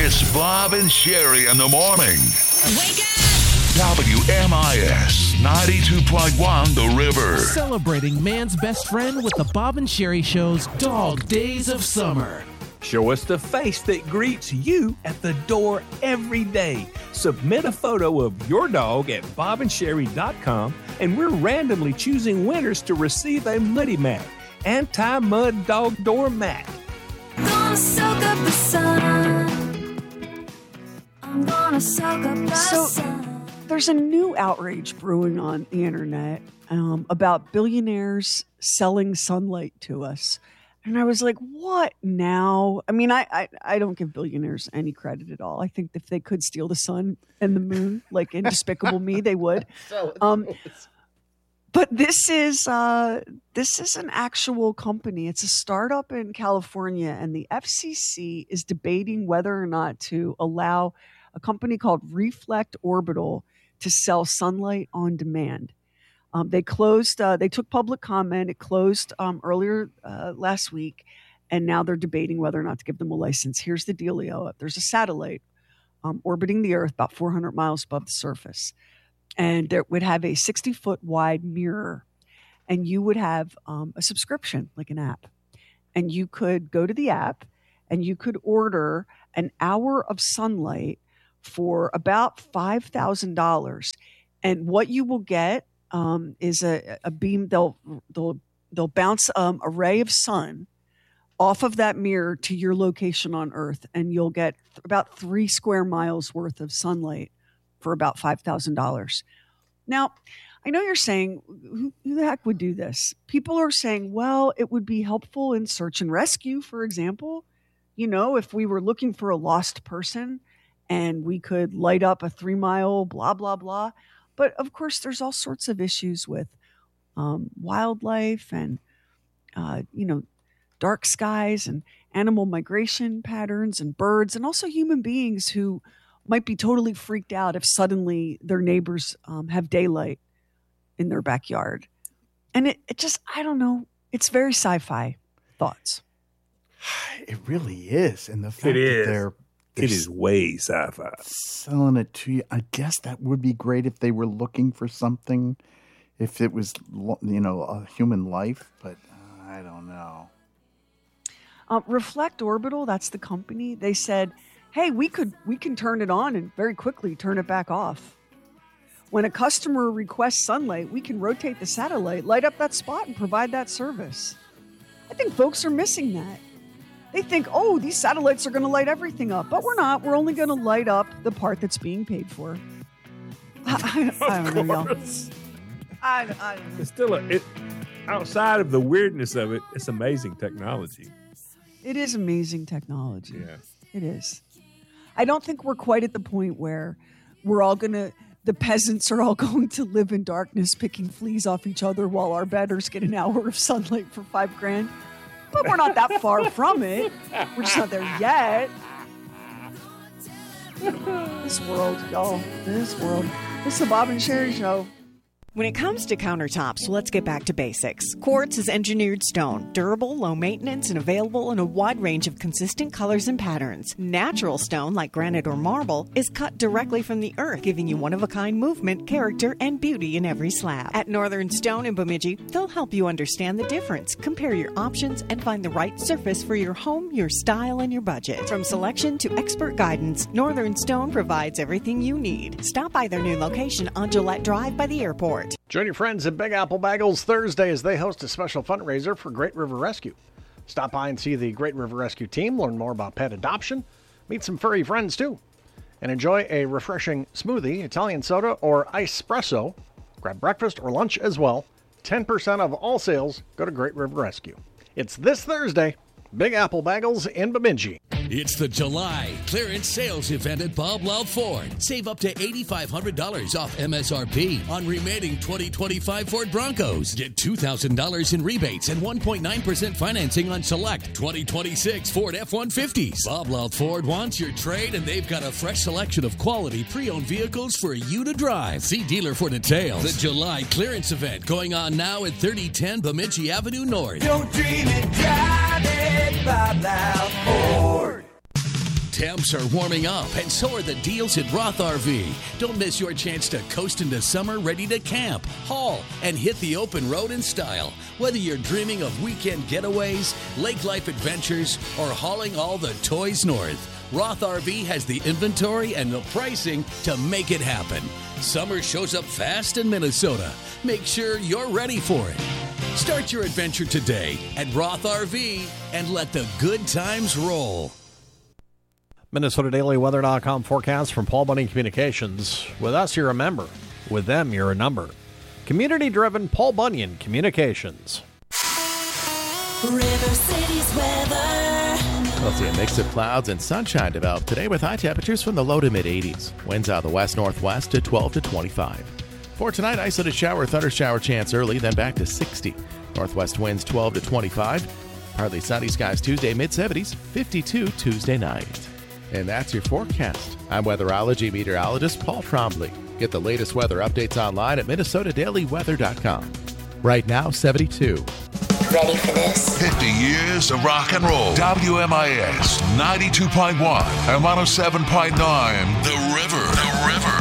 It's Bob and Sherry in the morning. Wake up! WMIS 92.1 The River. Celebrating man's best friend with the Bob and Sherry Show's Dog Days of Summer. Show us the face that greets you at the door every day. Submit a photo of your dog at bobandsherry.com, and we're randomly choosing winners to receive a Muddy Mat, anti-mud dog door mat. I'm gonna soak up the sun. I'm gonna soak up the sun. There's a new outrage brewing on the internet about billionaires selling sunlight to us. And I was like, what now? I mean, I don't give billionaires any credit at all. I think if they could steal the sun and the moon, like in Despicable Me, they would. But this is an actual company. It's a startup in California, and the FCC is debating whether or not to allow a company called Reflect Orbital to sell sunlight on demand. They took public comment. It closed earlier last week, and now they're debating whether or not to give them a license. Here's the dealio. There's a satellite orbiting the Earth about 400 miles above the surface, and it would have a 60-foot wide mirror, and you would have a subscription, like an app, and you could go to the app, and you could order an hour of sunlight for about $5,000, and what you will get is a beam. They'll bounce a ray of sun off of that mirror to your location on Earth, and you'll get about 3 square miles worth of sunlight for about $5,000. Now, I know you're saying, who the heck would do this? People are saying, well, it would be helpful in search and rescue, for example. You know, if we were looking for a lost person and we could light up a 3-mile blah, blah, blah. But of course, there's all sorts of issues with wildlife and, dark skies and animal migration patterns and birds, and also human beings who might be totally freaked out if suddenly their neighbors have daylight in their backyard. And it just, I don't know, it's very sci-fi thoughts. It really is. And the fact that it is way sci-fi. Selling it to you. I guess that would be great if they were looking for something, if it was, a human life, but I don't know. Reflect Orbital, that's the company. They said, hey, we can turn it on and very quickly turn it back off. When a customer requests sunlight, we can rotate the satellite, light up that spot, and provide that service. I think folks are missing that. They think, oh, these satellites are going to light everything up. But we're not. We're only going to light up the part that's being paid for. I don't know, y'all. I don't know. It's still outside of the weirdness of it, it's amazing technology. It is amazing technology. Yeah. It is. I don't think we're quite at the point where the peasants are all going to live in darkness picking fleas off each other while our betters get an hour of sunlight for $5,000. But we're not that far from it. We're just not there yet. This world, y'all. This world. It's the Bob and Sherry Show. When it comes to countertops, let's get back to basics. Quartz is engineered stone, durable, low maintenance, and available in a wide range of consistent colors and patterns. Natural stone, like granite or marble, is cut directly from the earth, giving you one-of-a-kind movement, character, and beauty in every slab. At Northern Stone in Bemidji, they'll help you understand the difference, compare your options, and find the right surface for your home, your style, and your budget. From selection to expert guidance, Northern Stone provides everything you need. Stop by their new location on Gillette Drive by the airport. Join your friends at Big Apple Bagels Thursday as they host a special fundraiser for Great River Rescue. Stop by and see the Great River Rescue team, learn more about pet adoption, meet some furry friends too, and enjoy a refreshing smoothie, Italian soda, or espresso. Grab breakfast or lunch as well. 10% of all sales go to Great River Rescue. It's this Thursday, Big Apple Bagels in Bemidji. It's the July clearance sales event at Bob Love Ford. Save up to $8,500 off MSRP on remaining 2025 Ford Broncos. Get $2,000 in rebates and 1.9% financing on select 2026 Ford F-150s. Bob Love Ford wants your trade, and they've got a fresh selection of quality pre-owned vehicles for you to drive. See dealer for details. The July clearance event going on now at 3010 Bemidji Avenue North. Don't dream it, drive it, Bob Love Ford. Temps are warming up, and so are the deals at Roth RV. Don't miss your chance to coast into summer ready to camp, haul, and hit the open road in style. Whether you're dreaming of weekend getaways, lake life adventures, or hauling all the toys north, Roth RV has the inventory and the pricing to make it happen. Summer shows up fast in Minnesota. Make sure you're ready for it. Start your adventure today at Roth RV and let the good times roll. MinnesotaDailyWeather.com forecast from Paul Bunyan Communications. With us, you're a member. With them, you're a number. Community-driven Paul Bunyan Communications. River City's weather. We'll see a mix of clouds and sunshine develop today with high temperatures from the low to mid-80s. Winds out of the west-northwest to 12 to 25. For tonight, isolated shower, thunder shower chance early, then back to 60. Northwest winds 12 to 25. Partly sunny skies Tuesday, mid-70s, 52 Tuesday night. And that's your forecast. I'm weatherology meteorologist Paul Trombley. Get the latest weather updates online at MinnesotaDailyWeather.com. Right now, 72. Ready for this? 50 years of rock and roll. WMIS 92.1 and 107.9. The River.